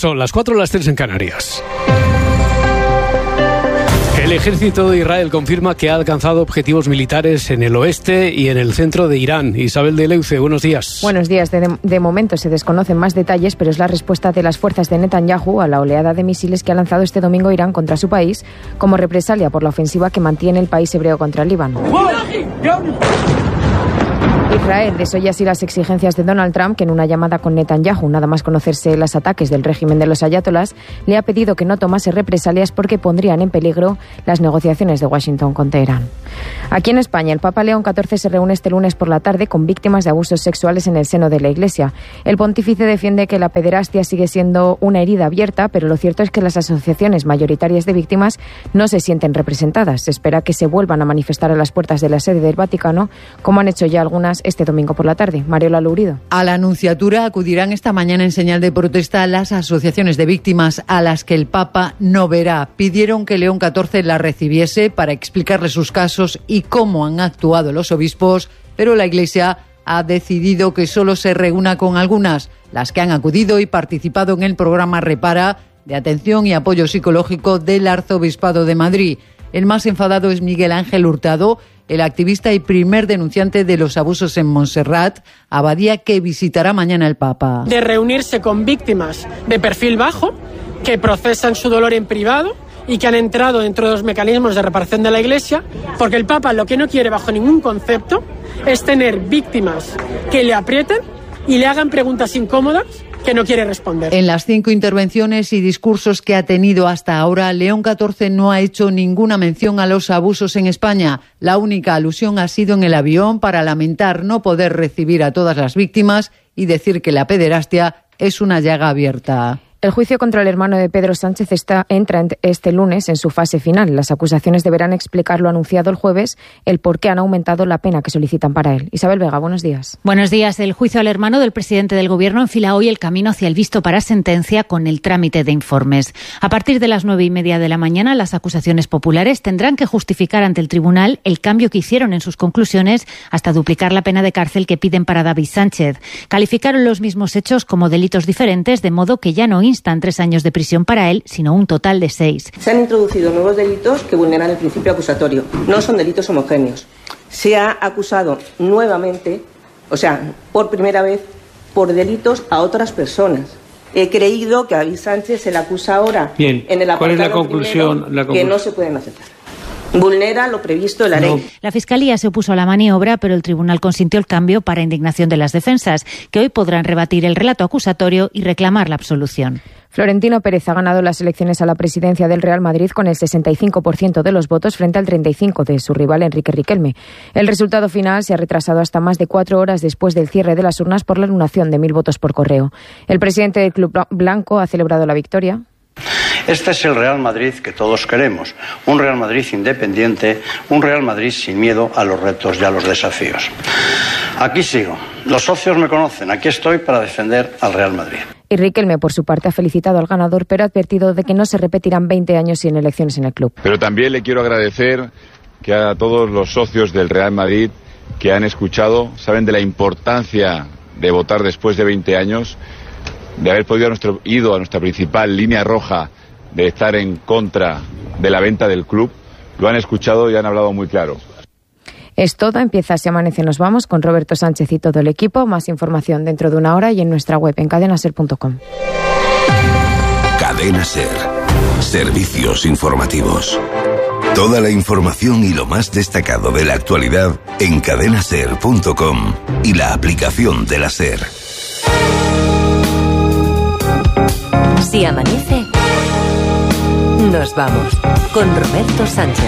Son las 4 o las 3 en Canarias. El ejército de Israel confirma que ha alcanzado objetivos militares en el oeste y en el centro de Irán. Isabel de Leuce, buenos días. Buenos días. De momento se desconocen más detalles, pero es la respuesta de las fuerzas de Netanyahu a la oleada de misiles que ha lanzado este domingo Irán contra su país, como represalia por la ofensiva que mantiene el país hebreo contra el Líbano. Israel desoye así las exigencias de Donald Trump, que en una llamada con Netanyahu, nada más conocerse los ataques del régimen de los ayatolás, le ha pedido que no tomase represalias porque pondrían en peligro las negociaciones de Washington con Teherán. Aquí en España, el Papa León XIV se reúne este lunes por la tarde con víctimas de abusos sexuales en el seno de la Iglesia. El pontífice defiende que la pederastia sigue siendo una herida abierta, pero lo cierto es que las asociaciones mayoritarias de víctimas no se sienten representadas. Se espera que se vuelvan a manifestar a las puertas de la sede del Vaticano, como han hecho ya algunas este domingo por la tarde. Mariola Lourido. A la Nunciatura acudirán esta mañana en señal de protesta las asociaciones de víctimas a las que el Papa no verá. Pidieron que León XIV la recibiese para explicarle sus casos y cómo han actuado los obispos, pero la Iglesia ha decidido que solo se reúna con algunas, las que han acudido y participado en el programa Repara de atención y apoyo psicológico del Arzobispado de Madrid. El más enfadado es Miguel Ángel Hurtado, el activista y primer denunciante de los abusos en Montserrat, abadía que visitará mañana el Papa. De reunirse con víctimas de perfil bajo, que procesan su dolor en privado y que han entrado dentro de los mecanismos de reparación de la Iglesia, porque el Papa lo que no quiere bajo ningún concepto es tener víctimas que le aprieten y le hagan preguntas incómodas que no quiere responder. En las 5 intervenciones y discursos que ha tenido hasta ahora, León XIV no ha hecho ninguna mención a los abusos en España. La única alusión ha sido en el avión para lamentar no poder recibir a todas las víctimas y decir que la pederastia es una llaga abierta. El juicio contra el hermano de Pedro Sánchez entra este lunes en su fase final. Las acusaciones deberán explicar lo anunciado el jueves, el por qué han aumentado la pena que solicitan para él. Isabel Vega, buenos días. Buenos días. El juicio al hermano del presidente del Gobierno enfila hoy el camino hacia el visto para sentencia con el trámite de informes. A partir de las 9:30 de la mañana, las acusaciones populares tendrán que justificar ante el tribunal el cambio que hicieron en sus conclusiones hasta duplicar la pena de cárcel que piden para David Sánchez. Calificaron los mismos hechos como delitos diferentes, de modo que ya no instan 3 años de prisión para él, sino un total de 6. Se han introducido nuevos delitos que vulneran el principio acusatorio. No son delitos homogéneos. Se ha acusado nuevamente, o sea, por primera vez, por delitos a otras personas. He creído que a David Sánchez se le acusa ahora en el apartado ¿cuál es la conclusión? Que no se pueden aceptar. Vulnera lo previsto en la ley. La Fiscalía se opuso a la maniobra, pero el tribunal consintió el cambio para indignación de las defensas, que hoy podrán rebatir el relato acusatorio y reclamar la absolución. Florentino Pérez ha ganado las elecciones a la presidencia del Real Madrid con el 65% de los votos frente al 35% de su rival Enrique Riquelme. El resultado final se ha retrasado hasta más de 4 horas después del cierre de las urnas por la anulación de 1.000 votos por correo. El presidente del Club Blanco ha celebrado la victoria. Este es el Real Madrid que todos queremos, un Real Madrid independiente, un Real Madrid sin miedo a los retos y a los desafíos. Aquí sigo, los socios me conocen, aquí estoy para defender al Real Madrid. Y Riquelme, por su parte, ha felicitado al ganador, pero ha advertido de que no se repetirán 20 años sin elecciones en el club. Pero también le quiero agradecer que a todos los socios del Real Madrid que han escuchado, saben de la importancia de votar después de 20 años, de haber podido ido a nuestra principal línea roja de estar en contra de la venta del club, lo han escuchado y han hablado muy claro. Es todo, empieza Si Amanece Nos Vamos con Roberto Sánchez y todo el equipo. Más información dentro de una hora y en nuestra web en cadenaser.com. Cadena Ser. Servicios informativos. Toda la información y lo más destacado de la actualidad en cadenaser.com y la aplicación de la Ser. Si amanece, nos vamos con Roberto Sánchez.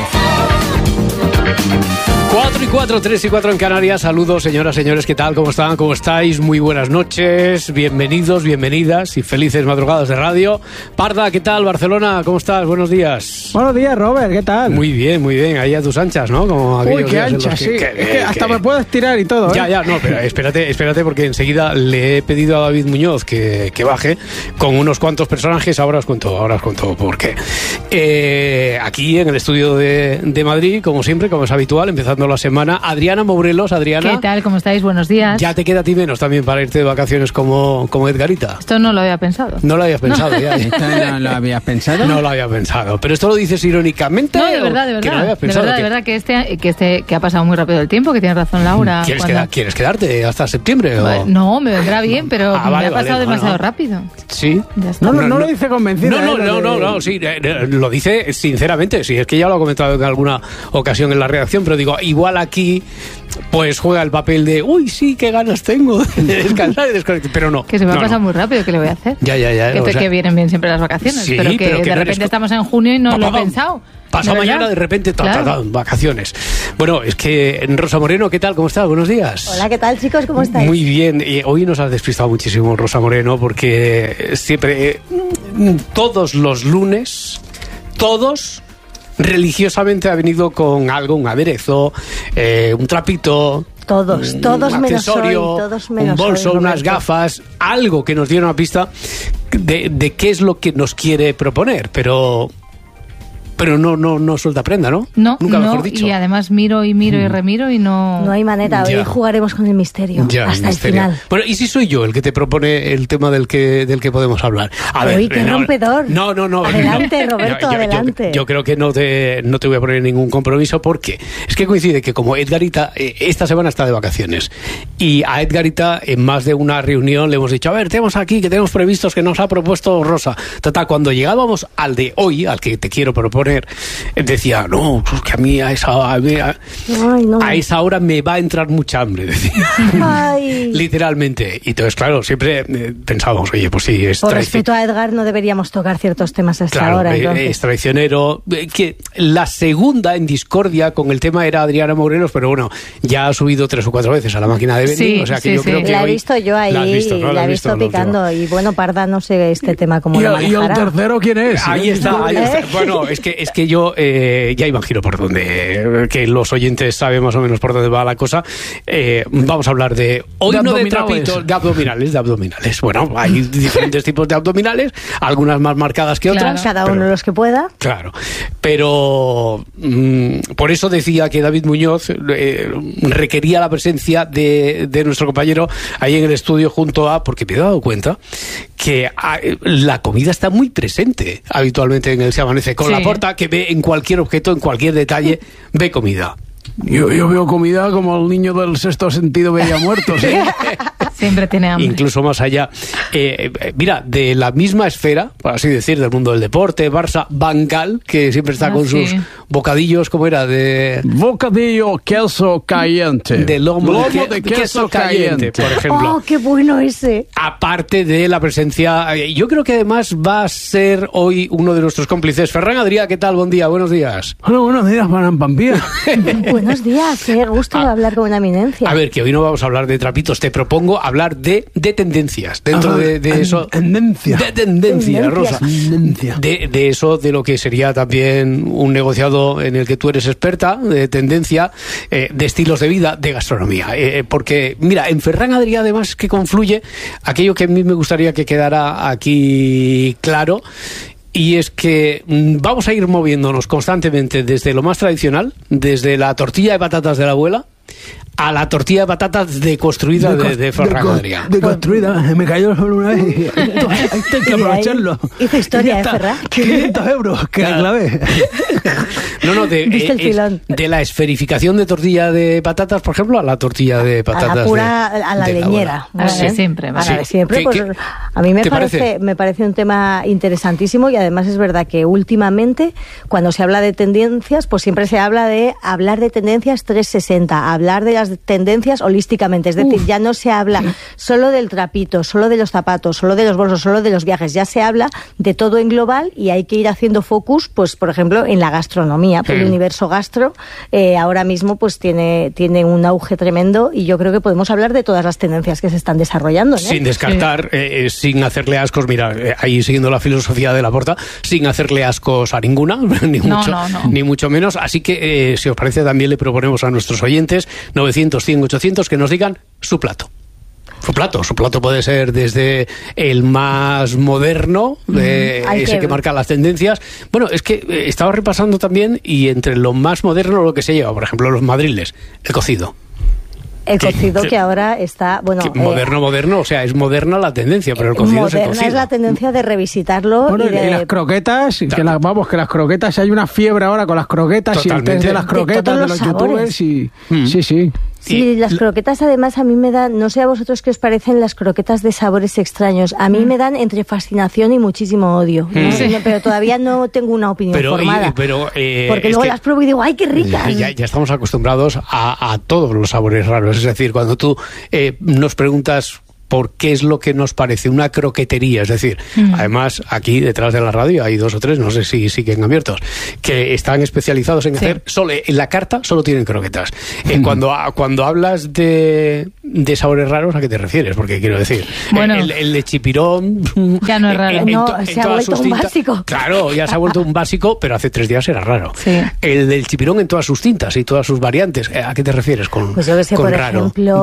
4 y 4, 3 y 4 en Canarias. Saludos, señoras, señores, ¿qué tal? ¿Cómo están? ¿Cómo estáis? Muy buenas noches, bienvenidos, bienvenidas y felices madrugadas de radio. Parda, ¿qué tal? Barcelona, ¿cómo estás? Buenos días. Buenos días, Robert, ¿qué tal? Muy bien, ahí a tus anchas, ¿no? Como uy, qué anchas, sí. Es que hasta me puedo estirar y todo, ¿eh? Ya, no, pero espérate porque enseguida le he pedido a David Muñoz que baje con unos cuantos personajes. Ahora os cuento por qué. Aquí en el estudio de Madrid, como siempre, como es habitual, empezando empezando la semana. Adriana Mourelos, Adriana. ¿Qué tal? ¿Cómo estáis? Buenos días. Ya te queda a ti menos también para irte de vacaciones como Edgarita. Esto no lo había pensado. No lo habías pensado ya. ¿Esto no lo habías pensado? No lo había pensado. ¿Pero esto lo dices irónicamente? No, de verdad, de que no verdad. habías pensado de verdad que ha pasado muy rápido el tiempo, que tienes razón, Laura. ¿Quieres quedarte hasta septiembre? ¿O? No, me vendrá bien, pero me ha pasado demasiado rápido. Sí. No lo dice convencido. No, sí, lo dice sinceramente. Sí, es que ya lo he comentado en alguna ocasión en la redacción, pero digo, igual aquí pues juega el papel de uy, sí, qué ganas tengo de descansar y desconectar, pero no. Que se me ha pasado muy rápido, ¿qué le voy a hacer? Ya. Que vienen bien siempre las vacaciones, sí, pero que de repente estamos en junio y no lo he pensado. Pasa mañana de repente, vacaciones. Bueno, es que Rosa Moreno, ¿qué tal? ¿Cómo estás? Buenos días. Hola, ¿qué tal, chicos? ¿Cómo estáis? Muy bien. Hoy nos has despistado muchísimo, Rosa Moreno, porque siempre, todos los lunes, religiosamente ha venido con algo, un aderezo, un trapito. Todos un menos hoy, un bolso, hoy, unas gafas, algo que nos diera una pista de qué es lo que nos quiere proponer, pero no suelta prenda, ¿no? Nunca mejor dicho. Y además miro y remiro y no... No hay manera, hoy jugaremos con el misterio hasta el final. Bueno, ¿y si soy yo el que te propone el tema del que podemos hablar? Uy, qué rompedor. No. Adelante, Roberto, adelante. Yo creo que no te voy a poner ningún compromiso porque es que coincide que como Edgarita esta semana está de vacaciones y a Edgarita en más de una reunión le hemos dicho, a ver, tenemos aquí que tenemos previstos que nos ha propuesto Rosa. Cuando llegábamos al de hoy, al que te quiero proponer, decía, no, pues que a mí a esa hora me va a entrar mucha hambre, decía. Literalmente. Y entonces, claro, siempre pensábamos, oye, pues sí, es por respeto a Edgar no deberíamos tocar ciertos temas a esta hora. Es traicionero. Que la segunda en discordia con el tema era Adriana Mourelos, pero bueno, ya ha subido 3 o 4 veces a la máquina de Benny, o sea que yo creo que la he visto yo ahí, la he visto picando, y bueno, Parda, no sé este tema cómo lo manejará. ¿Y el tercero quién es? Ahí está. Bueno, es que yo ya imagino por dónde, que los oyentes saben más o menos por dónde va la cosa. Vamos a hablar hoy no de trapitos, de abdominales. Bueno, hay diferentes tipos de abdominales, algunas más marcadas que otras. Cada uno los que pueda. Claro, pero por eso decía que David Muñoz requería la presencia de nuestro compañero ahí en el estudio junto a, porque me he dado cuenta que la comida está muy presente habitualmente en el Se Amanece, con la porta que ve en cualquier objeto, en cualquier detalle, ve comida. Yo veo comida como el niño del Sexto Sentido veía muertos, ¿eh? Siempre tiene hambre. Incluso más allá. Mira, de la misma esfera, por así decir, del mundo del deporte, Barça, Van Gaal, que siempre está con sus bocadillos, ¿cómo era? Bocadillo, queso caliente. De lomo de queso caliente, por ejemplo. ¡Oh, qué bueno ese! Aparte de la presencia, yo creo que además va a ser hoy uno de nuestros cómplices. Ferran Adrià, ¿qué tal? Buen día, buenos días. Hola, buenos días, Juan Pampía. Buenos días, gusto de hablar con una eminencia. A ver, que hoy no vamos a hablar de trapitos, te propongo hablar de tendencias. Dentro de eso. Tendencia. De tendencia, Rosa. De eso, de lo que sería también un negociado en el que tú eres experta, de tendencia, de estilos de vida, de gastronomía. Porque, mira, en Ferran Adrià además que confluye aquello que a mí me gustaría que quedara aquí claro. Y es que vamos a ir moviéndonos constantemente desde lo más tradicional, desde la tortilla de patatas de la abuela, a la tortilla de patatas deconstruida de Ferran Adrià. Deconstruida, me cayó solo una vez. Hay que aprovecharlo. Hizo historia, Ferran. 500 euros, que la clavé. No, de la esferificación de tortilla de patatas, por ejemplo, a la tortilla de patatas a la pura, a la leñera. A la de siempre. A la de siempre. Pues, a mí me parece un tema interesantísimo y además es verdad que últimamente, cuando se habla de tendencias, pues siempre se habla de hablar de tendencias 360, hablar de las tendencias holísticamente, es decir, ya no se habla solo del trapito, solo de los zapatos, solo de los bolsos, solo de los viajes, ya se habla de todo en global y hay que ir haciendo focus, pues por ejemplo, en la gastronomía. El universo gastro ahora mismo pues tiene un auge tremendo y yo creo que podemos hablar de todas las tendencias que se están desarrollando, ¿no? Sin descartar, sin hacerle ascos, mira, ahí siguiendo la filosofía de Laporta, sin hacerle ascos a ninguna, ni mucho menos. Así que, si os parece, también le proponemos a nuestros oyentes 900, 100, 800 que nos digan su plato. Su plato puede ser desde el más moderno, ese que marca las tendencias. Bueno, es que estaba repasando también, y entre lo más moderno lo que se lleva, por ejemplo, los madriles, el cocido. El cocido que ahora está, moderno, o sea, es moderna la tendencia, pero el cocido es el cocido. Es la tendencia de revisitarlo. Bueno, y las croquetas, que las croquetas, hay una fiebre ahora con las croquetas. Totalmente. Y el test de las croquetas de los youtubers y... Sí. Sí, las croquetas además a mí me dan, no sé a vosotros qué os parecen las croquetas de sabores extraños, a mí me dan entre fascinación y muchísimo odio, ¿no? Pero todavía no tengo una opinión formada, porque luego las pruebo y digo, ¡ay, qué ricas! Ya estamos acostumbrados a todos los sabores raros, es decir, cuando tú nos preguntas por qué es lo que nos parece una croquetería, es decir, además aquí detrás de la radio hay 2 o 3, no sé si siguen abiertos, que están especializados en hacer, en la carta solo tienen croquetas. Cuando hablas de sabores raros, ¿a qué te refieres? Porque quiero decir, bueno, el de chipirón ya no es raro, se ha vuelto un básico. Claro, ya se ha vuelto un básico, pero hace 3 días era raro. Sí. El del chipirón en todas sus tintas y todas sus variantes, ¿a qué te refieres con pues yo que sé, por raro? Ejemplo,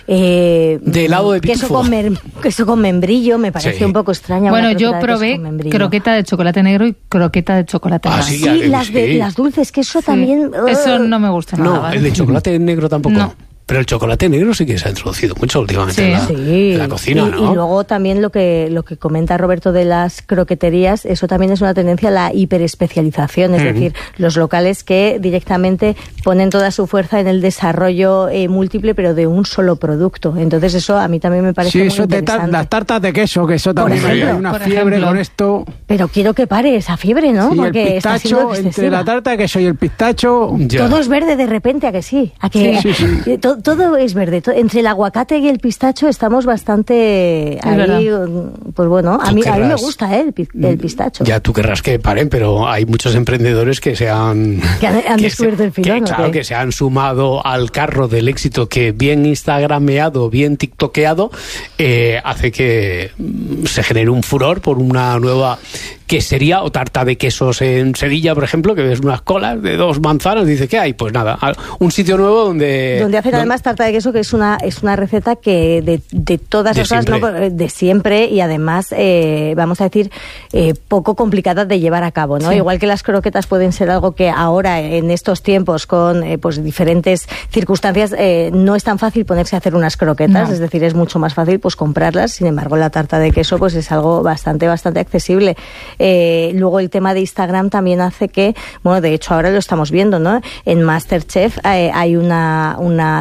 de helado de pitufo. Queso con membrillo me parece un poco extraña. Bueno, yo probé croqueta de chocolate negro y croqueta de chocolate blanco. Sí, las dulces, que eso también... Eso no me gusta nada. No, el de chocolate negro tampoco. No. Pero el chocolate negro sí que se ha introducido mucho últimamente en la cocina, ¿no? Y luego también lo que comenta Roberto de las croqueterías, eso también es una tendencia a la hiperespecialización, es decir, los locales que directamente ponen toda su fuerza en el desarrollo múltiple, pero de un solo producto. Entonces eso a mí también me parece muy interesante. Las tartas de queso, que eso también hay una fiebre con esto. Pero quiero que pare esa fiebre, ¿no? Sí, porque el pistacho, entre la tarta de queso y el pistacho... Todo es verde de repente, ¿a que sí? Sí. Todo es verde. Entre el aguacate y el pistacho estamos bastante ahí. Pues bueno, a mí me gusta el pistacho. Ya tú querrás que paren, pero hay muchos emprendedores que se han... Que han descubierto el filón. Claro, que se han sumado al carro del éxito, que bien instagrameado, bien tiktokeado, hace que se genere un furor por una nueva quesería o tarta de quesos en Sevilla, por ejemplo, que ves unas colas de 2 manzanas, dice, ¿qué hay? Pues nada, un sitio nuevo donde hacen además tarta de queso, que es una receta que de todas las cosas, ¿no? De siempre, y además vamos a decir poco complicada de llevar a cabo, ¿no? Igual que las croquetas pueden ser algo que ahora en estos tiempos con pues diferentes circunstancias no es tan fácil ponerse a hacer unas croquetas, es decir, es mucho más fácil pues comprarlas. Sin embargo, la tarta de queso pues es algo bastante accesible. Luego el tema de Instagram también hace que, bueno, de hecho ahora lo estamos viendo, ¿no? En MasterChef hay una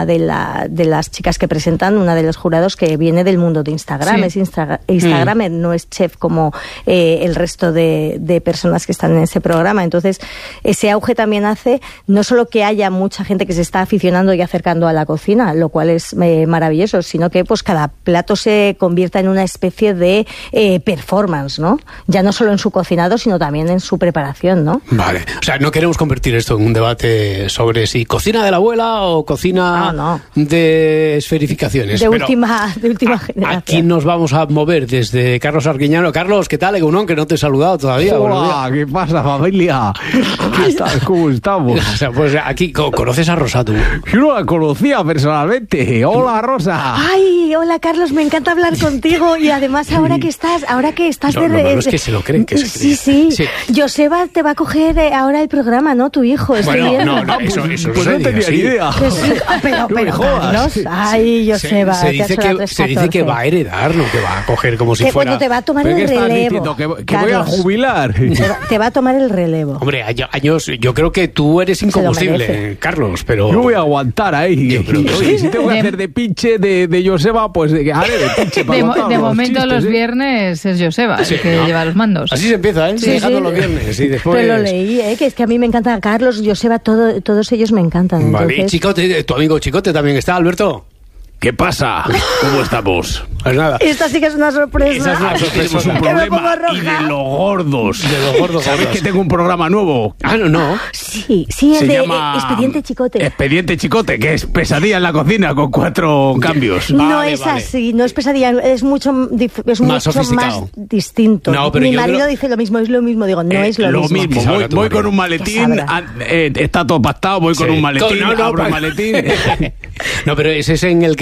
de las chicas que presentan, una de los jurados que viene del mundo de Instagram, es Instagramer, no es chef como el resto de personas que están en ese programa. Entonces, ese auge también hace no solo que haya mucha gente que se está aficionando y acercando a la cocina, lo cual es maravilloso, sino que pues cada plato se convierta en una especie de performance, ¿no? Ya no solo en su cocinado, sino también en su preparación, ¿no? Vale, o sea, no queremos convertir esto en un debate sobre si cocina de la abuela o cocina de esferificaciones. De última generación. Aquí nos vamos a mover desde Carlos Arguiñano. Carlos, ¿qué tal, Egunon? Que no te he saludado todavía. Hola, ¿qué pasa, familia? ¿Qué tal? ¿Cómo estamos? O sea, pues aquí, ¿conoces a Rosa tú? Yo no la conocía personalmente. Hola, Rosa. Ay, hola, Carlos, me encanta hablar contigo, y además ahora que estás no, de... es que se lo creen. Sí. Joseba te va a coger ahora el programa, ¿no? Tu hijo. Bueno, no, eso pues no tenía ni idea. Pero Carlos, ay, Joseba. Se dice que va a heredar, no que va a coger como si fuera... Cuando te va a tomar el relevo. Que voy a jubilar. Te va a tomar el relevo. Hombre, años, yo creo que tú eres incombustible, Carlos, pero... Yo voy a aguantar ahí. Oye, si tengo que hacer de pinche de Joseba, pues haré de pinche para de momento los viernes es Joseba el que lleva los mandos. Así se empieza, ¿eh? Sí. Dejando los viernes y después... Pero lo leí, que es que a mí me encanta Carlos, Joseba, todos ellos me encantan. Vale, entonces... y Chicote, tu amigo Chicote también está, Alberto. ¿Qué pasa? ¿Cómo estamos? Pues nada. Esta sí que es una sorpresa. Tenemos un problema. Y de los gordos. ¿Sabéis que tengo un programa nuevo? Ah, no. Sí, el de Expediente Chicote. Expediente Chicote, que es pesadilla en la cocina con 4 cambios. No es así, no es pesadilla, es mucho más distinto. No, pero mi marido dice lo mismo, es lo mismo. Digo, no es lo mismo. Voy con un maletín, está todo pactado, voy con un maletín, abro el maletín. No, pero ese es en el que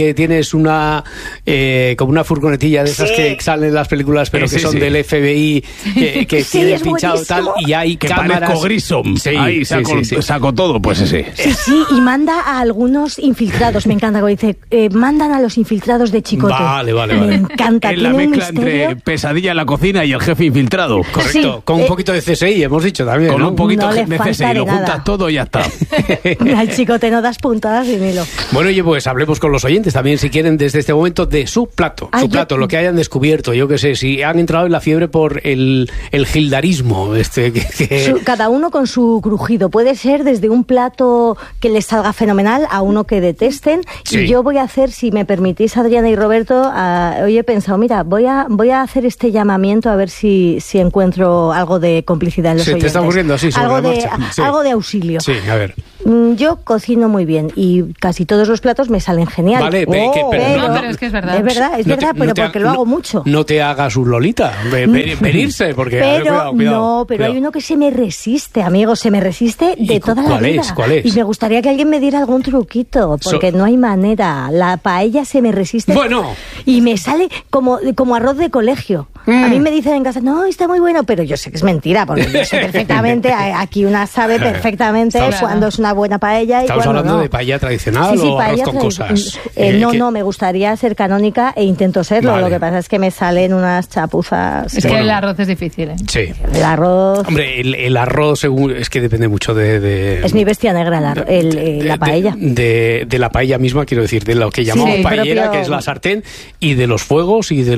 que tienes una como una furgonetilla de esas que salen en las películas, pero que son del FBI, que tienen pinchado tal, y hay que cámaras. Parezco Grissom. Ahí saco todo, pues ese. Sí, y manda a algunos infiltrados. Me encanta cuando dice, mandan a los infiltrados de Chicote. Vale. Me encanta. Es la mezcla entre Pesadilla en la cocina y el jefe infiltrado. Correcto. Con un poquito de CSI, hemos dicho también. Con un poquito de CSI, lo nada. juntas todo y ya está. Al Chicote no das puntadas y Milo. Bueno, oye, pues hablemos con los oyentes también, si quieren, desde este momento, de su plato. Lo que hayan descubierto. Yo qué sé, si han entrado en la fiebre por el gildarismo. Cada uno con su crujido. Puede ser desde un plato que les salga fenomenal a uno que detesten. Sí. Y yo voy a hacer, si me permitís, Adriana y Roberto, hoy he pensado, mira, voy a hacer este llamamiento a ver si encuentro algo de complicidad en los oyentes. ¿Te está ocurriendo así sobre la marcha? Algo de auxilio. Sí, a ver. Yo cocino muy bien y casi todos los platos me salen genial. Vale, pero es que es verdad. Es verdad, pero porque lo hago mucho. No te hagas un Lolita, venirse, porque... Pero cuidado. Hay uno que se me resiste, amigo, se me resiste de toda la vida. ¿Cuál es? Y me gustaría que alguien me diera algún truquito, porque no hay manera. La paella se me resiste. Bueno. Y me sale como arroz de colegio. A mí me dicen en casa, no, está muy bueno, pero yo sé que es mentira, porque yo sé perfectamente, aquí una sabe perfectamente cuando es una buena paella y ¿Estamos cuando hablando no. de paella tradicional o arroz con cosas? No, me gustaría ser canónica e intento serlo. Vale. Lo que pasa es que me salen unas chapuzas. Es que el arroz es difícil, ¿eh? Sí. El arroz... Hombre, el arroz es que depende mucho de... Es mi bestia negra la paella. De la paella misma, quiero decir, de lo que llamamos paellera, que es la sartén, y de los fuegos y de